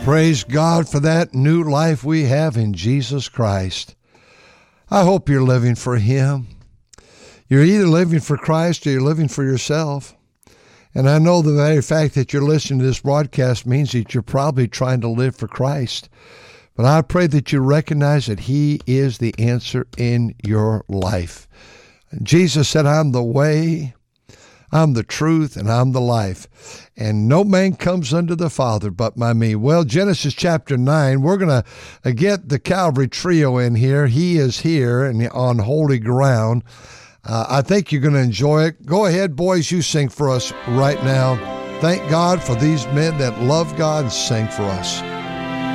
Praise God for that new life we have in Jesus Christ. I hope you're living for Him. You're either living for Christ or you're living for yourself. And I know the very fact that you're listening to this broadcast means that you're probably trying to live for Christ. But I pray that you recognize that He is the answer in your life. Jesus said, I'm the way, I'm the truth, and I'm the life. And no man comes unto the Father but by me. Well, Genesis chapter 9, we're going to get the Calvary Trio in here. He is here and on holy ground. I think you're going to enjoy it. Go ahead, boys, you sing for us right now. Thank God for these men that love God and sing for us.